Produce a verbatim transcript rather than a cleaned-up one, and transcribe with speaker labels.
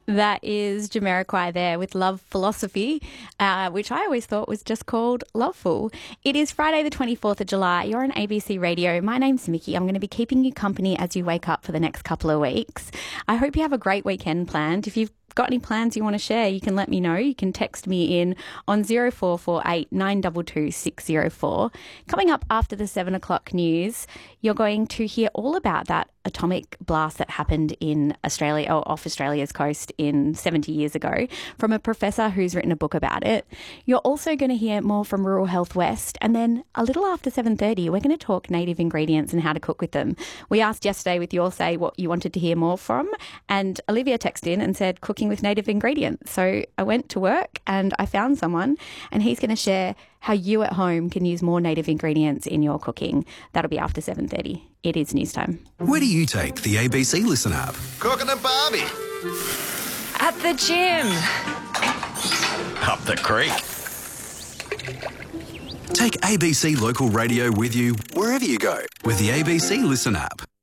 Speaker 1: That is Jamiroquai there with Love Philosophy, uh, which I always thought was just called Loveful. It is Friday the twenty-fourth of July. You're on A B C Radio. My name's Mickey. I'm going to be keeping you company as you wake up for the next couple of weeks. I hope you have a great weekend planned. If you've got any plans you want to share, you can let me know. You can text me in on zero four four eight nine two two six zero four. Coming up after the seven o'clock news, you're going to hear all about that atomic blast that happened in Australia, or off Australia's coast in seventy years ago, from a professor who's written a book about it. You're also going to hear more from Rural Health West, and then a little after seven thirty, we're going to talk native ingredients and how to cook with them. We asked yesterday with Your Say what you wanted to hear more from, and Olivia texted in and said cooking with native ingredients. So I went to work and I found someone, and he's going to share how you at home can use more native ingredients in your cooking. That'll be after seven thirty. It is news time.
Speaker 2: Where do you take the A B C Listen app?
Speaker 3: Cooking a barbie.
Speaker 4: At the gym.
Speaker 3: Up the creek.
Speaker 2: Take A B C Local Radio with you wherever you go with the A B C Listen app.